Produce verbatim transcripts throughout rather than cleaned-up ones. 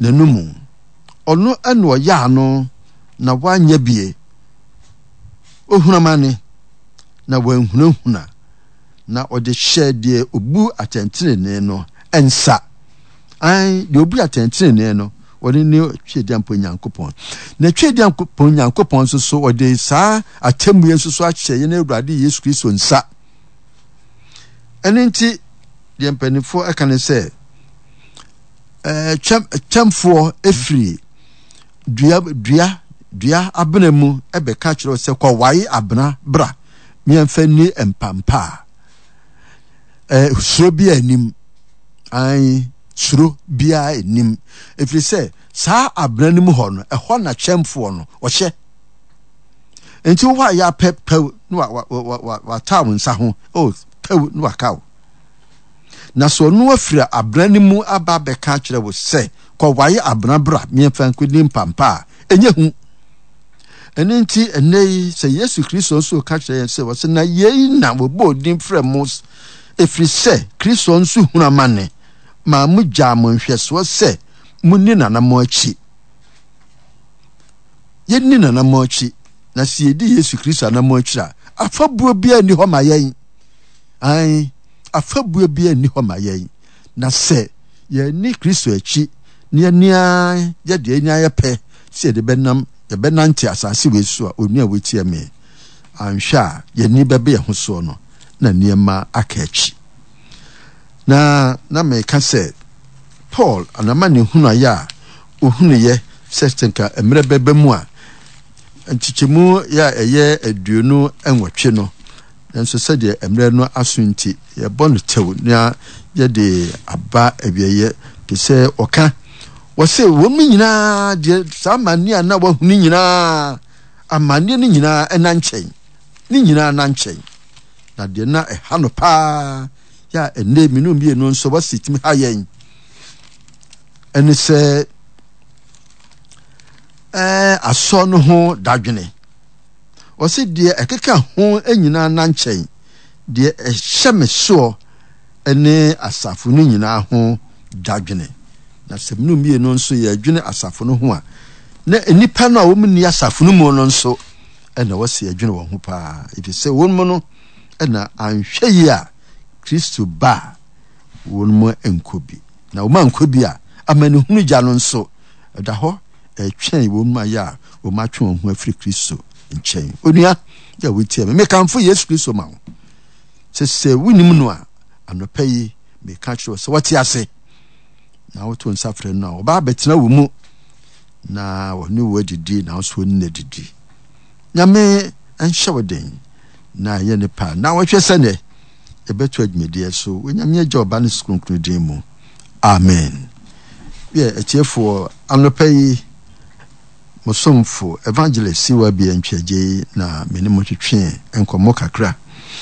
nanumu ono eno ya no na wanya bie ohunamane na wanhunahuna na ode shede obu atentene no ensa ai de obu atentene no woni ne twedi ampo nyankopon na twedi ampo nyankopon so so ode saa atemuye so so ahye ye na Awurade Yesu Kristo nsa enenti de mpanifo aka ne se eh cham chamfo efri dua dua dua abena mu ebe ka kire se kwa wai abena bra miemfa ni empampa eh suro bi anim ai suro bi anim efri se saa abena nim ho no ehọ na chamfo no ohye enti wo ya pep no wa wa wa town nsa ho oh pe no akaw na so no afira abena nim aba be ka kire wo se kwa wai abena bra miemfa nkudi mpampa enye hu enenti enei se Yesu Kristo so ka kire se wo se na yei na wo bodin fremos efri se Kristo nso hunamane ma mu gya mo nhweso se munni na na mo achi yenni na na mo achi na se edi Yesu Kristo na mo achi a afabuo bia ni ho ma yen ai afabuo bia ni ho ma yen na se ye ni Kristo achi ni ania ye de anya ye pe se de benam ye benanti asase we so a onu a wetie me anhwa ye ni bebe ye ho so no na niema aka achi na na me ka se Paul anama ne hunu ya ohunu ye sestenka emre bebe mu a ntichemu ya eye aduonu enwotwe no nso se de emre no asunti ye bonu tew na ye de aba abieye ke se oka wo se wo mu nyina de samani ana wo hunu nyina amani ni nyina enanchen ni nyina nanchen na de na ehano pa ya enne minu mie no nso wasitimi hayen ene se eh aso no ho dadwene o se de ekeka ho enyina nanchen de ehyeme so ene asafo no nyina ho dadwene na se minu mie no nso ye adwene asafo no ho a na enipa no a wo mni asafo no mu no nso ene wose adwene wo ho pa ifi se won mu no ena anhwe yi a Kristo ba won mo enkobi na wo ma enkobi a amani hunu gya no nso da ho etwen wo ma ya wo ma twen ho afri Kristo nchen onua ya wetie me kanfo Yesu Kristo ma wo se se winim no a anopa yi me ka kiro se wati ase na wo to nsafre no wo ba betena wo mu na wo ni wo didi na wo so ni didi nyame anhye woden na ye ne pa na wo hwe se ne ebetu adwumedie so onyame agya oba ne skrunkru din mu amen ye etiefo anopa yi musomfo evangelist siwa bi antwaje na menimo twetwe enkomo kakra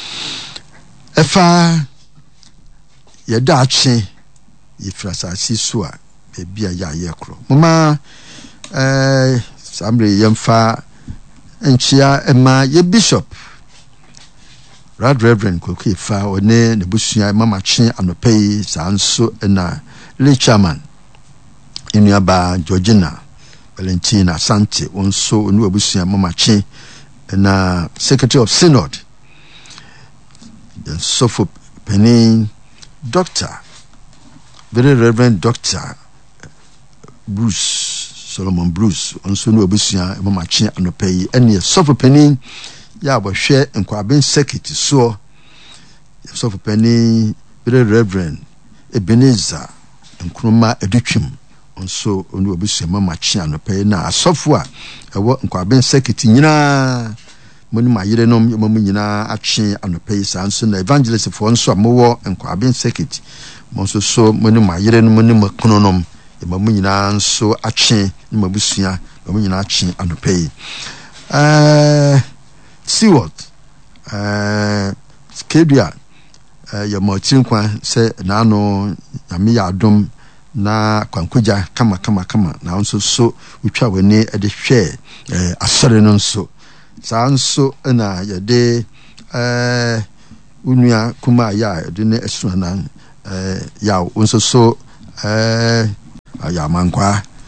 efa ye daache yefrasasi so a bebia ya yekro mama eh samre yemfa enchia ema ye bishop Rad Reverend Koki fa one ne busua mama kyen anopai sanso na le chairman Inuaba Georgina Valentina Sante onso onu abusua mama kyen na secretary of synod the sofo penin doctor very reverend doctor Bruce Solomon Bruce onso nu abusua mama kyen anopai ene sofo penin ya bohwe nkwaben secretary so sofo penin very reverend Ebenezer Nkrumah Edutwim onso onu obusua mama kyen anopai na asofo a ewo nkwaben secretary nyina moni mayire no mamu nyina akyen anopai sanso na evangelist for onso amowo nkwaben secretary monso so moni mayire no moni makunonom mamu nyina nso akyen ni mabusua mamu nyina akyen anopai eh Siwot eh Skedia eh ya motinkwa se na no nyame ya adom na kwankoja kama kama kama na nso so utwa wani e de hwe eh asore no nso sa nso na ya de eh unua kuma ya de ne esuna na eh ya nso so eh ya mankwa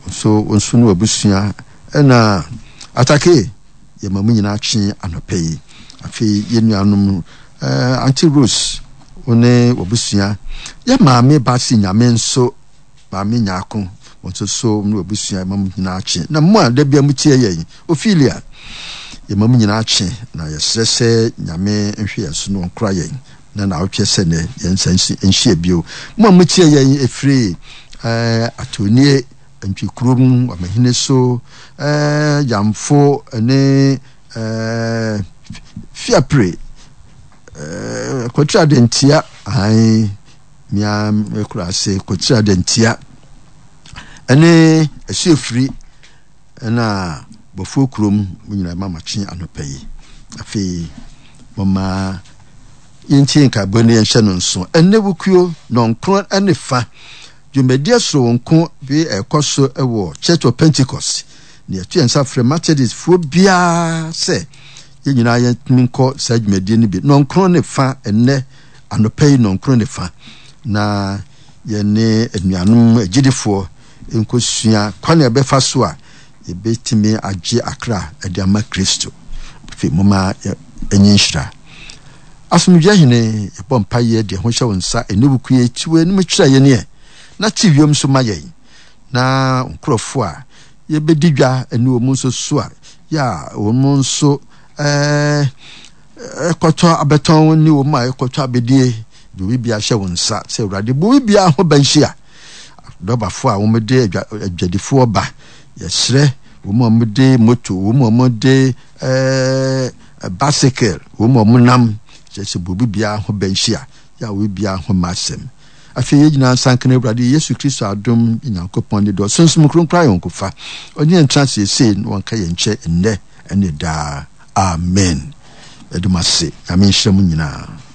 so onso no abusua na atake ye mamu nyina twe anopai afi ye nuanom eh anti Rose one obusua ye maame ba si nyame nso maame nyaako onso so no obusua mamu nyina twe na mo a da bia mu tie ye Ophelia ye mamu nyina twe na ye sese nyame nhwe yeso no nkra ye na na otwe se ne ye nsansi nhye bio mo mu tie ye efri eh atonie ntwikurum amahine so eh yamfo ne eh fiapre eh kotra dentia ai mia ekura se kotra dentia ene esiofri na bofo kurom nyina mama chi anopai afi mama yinti nka bone yenhye no nso ene bukuo nonkron ene fa Jumedia so nko bi ekoso ewo Church of Pentecost ne atu ensa frɛ Methodist fo bia se ye nyina ye nko sa Jumedia ni bi nonkron ne fa enne anopai nonkron ne fa na ye ne anuanum agidifo nkosua kwane ebefa so a ye betimi agye akra ade ama Kristo fi mama enyenhira asumdwa hene ebompa ye de ho hye wonsa enebuku ye tiwe ne mtwira ye ne na tiviom so maye na nkrofo a ye bedidwa ene omu so so a ya omu so eh ekoto abeton ni omu a ekoto abedie bi bia hye wonsa se urade bo bia ho banhia dobafo a womede adwadifo ba yesre omu omede moto omu omede eh bicycle omu omunam se bo bia ho banhia ya we bia ho masem afi yina sankene Awurade Yesu Kristo adom Nyankopɔn ne do sonsum kronkra yonkofa onye ntrase se no wanka ye nche enne ene da amen edumase amen hyem nyina.